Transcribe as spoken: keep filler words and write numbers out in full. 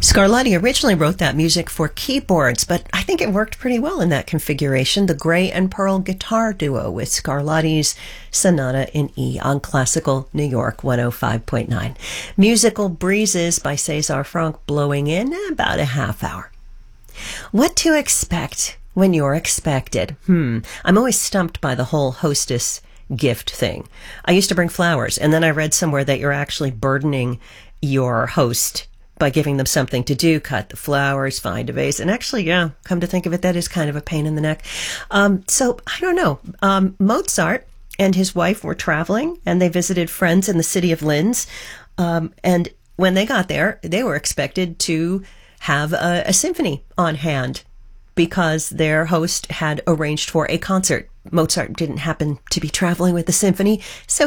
Scarlatti originally wrote that music for keyboards, but I think it worked pretty well in that configuration. The Gray and Pearl guitar duo with Scarlatti's Sonata in E on Classical New York one oh five point nine. Musical Breezes by César Franck blowing in about a half hour. What to expect when you're expected? Hmm. I'm always stumped by the whole hostess gift thing. I used to bring flowers, and then I read somewhere that you're actually burdening your host by giving them something to do, cut the flowers, find a vase. And actually, yeah, come to think of it, that is kind of a pain in the neck. Um, so, I don't know. Um, Mozart and his wife were traveling, and they visited friends in the city of Linz. Um, and when they got there, they were expected to have a, a symphony on hand because their host had arranged for a concert. Mozart didn't happen to be traveling with the symphony, so